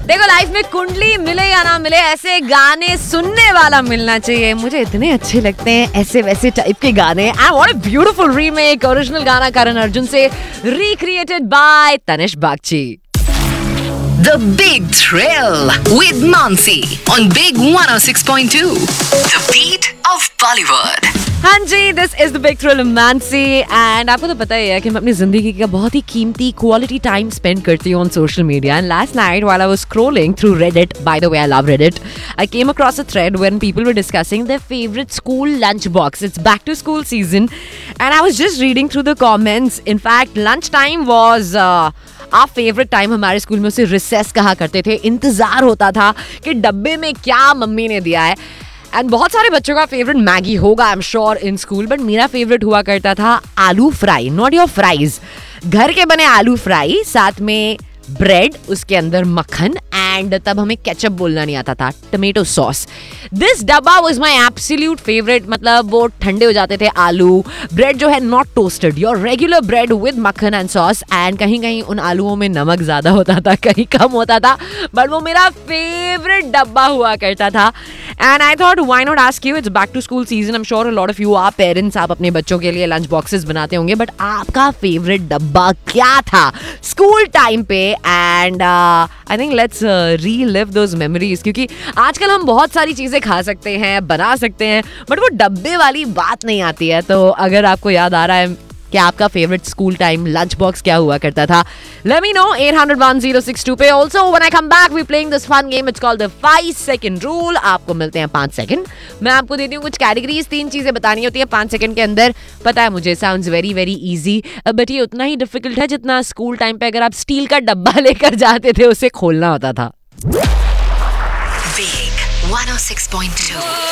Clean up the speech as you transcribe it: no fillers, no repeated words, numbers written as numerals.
देखो लाइफ में कुंडली मिले या ना मिले, ऐसे गाने सुनने वाला मिलना चाहिए। मुझे इतने अच्छे लगते हैं ऐसे वैसे टाइप के गाने। And what a beautiful remake, original गाना करण अर्जुन से recreated bye Tanish Bagchi. The Big Thrill with Mansi on Big 106.2. The beat of Bollywood. हाँ जी, this is the big thrill Mansi. And आपको तो पता ही है कि मैं अपनी जिंदगी का बहुत ही कीमती क्वालिटी टाइम स्पेंड करती हूँ on social media. And last night while I was scrolling through Reddit, by the way I love Reddit, I came across a thread when people were discussing their favorite school lunch box. It's back to school season and I was just reading through the comments. In fact, lunch time was our favorite time. हमारे school में उसे recess कहा करते थे। इंतजार होता था कि डब्बे में क्या मम्मी ने दिया है। एंड बहुत सारे बच्चों का फेवरेट मैगी होगा I am sure in school, but मेरा फेवरेट हुआ करता था आलू फ्राई, नॉट योर फ्राइज, घर के बने आलू फ्राई, साथ में ब्रेड, उसके अंदर मक्खन, एंड तब हमें केचप बोलना नहीं आता था, टमेटो सॉस। दिस डब्बा वाज माय एब्सोल्यूट फेवरेट। मतलब वो ठंडे हो जाते थे आलू, ब्रेड जो है not toasted, your regular bread with मक्खन एंड सॉस, एंड कहीं कहीं उन आलूओं में नमक ज्यादा होता था, कहीं कम होता था, बट वो मेरा फेवरेट डब्बा हुआ करता था। And I thought why not ask you, it's back to school season, I am sure a lot of you are parents, आप अपने बच्चों के लिए लंच बॉक्सेस बनाते होंगे, बट आपका फेवरेट डब्बा क्या था स्कूल टाइम पे? And I think let's relive those memories, क्योंकि आजकल हम बहुत सारी चीजें खा सकते हैं, बना सकते हैं, बट वो डब्बे वाली बात नहीं आती है। तो अगर आपको याद आ रहा है कि आपका favourite school time lunch box क्या हुआ करता था, let me know 800-1062 पे। Also when I come back we playing this fun game, it's called the 5-second rule। आपको मिलते हैं 5 सेकंड, मैं आपको देती हूँ कुछ कैटेगरीज, 3 चीजें बतानी होती है 5 सेकंड के अंदर। पता है मुझे sounds very very easy, but ये उतना ही डिफिकल्ट है जितना स्कूल टाइम पे अगर आप स्टील का डब्बा लेकर जाते थे उसे खोलना होता था। Big 106.2